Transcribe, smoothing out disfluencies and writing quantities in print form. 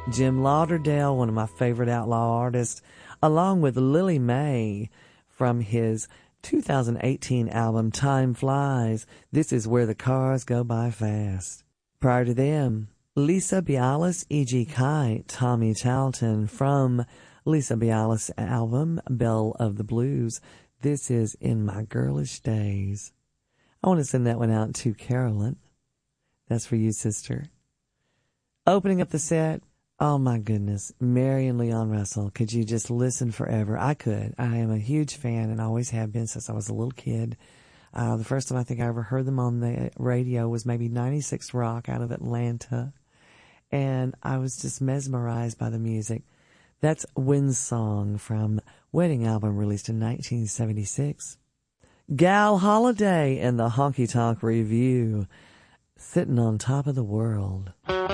Jim Lauderdale, one of my favorite outlaw artists, along with Lily May from his 2018 album Time Flies. This is Where the Cars Go By Fast. Prior to them, Lisa Bialis, E.G. Kite, Tommy Charlton from Lisa Bialis' album Belle of the Blues. This is In My Girlish Days. I want to send that one out to Carolyn. That's for you, sister. Opening up the set, oh my goodness, Mary and Leon Russell. Could you just listen forever? I could. I am a huge fan and always have been since I was a little kid. The first time I think I ever heard them on the radio was maybe 96 Rock out of Atlanta. And I was just mesmerized by the music. That's Windsong from Wedding album released in 1976. Gal Holiday and the Honky Tonk Review, Sitting on Top of the World.